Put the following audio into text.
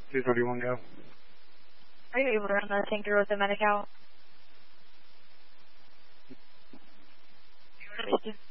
231 go. Are you able to run the tanker with the medic out?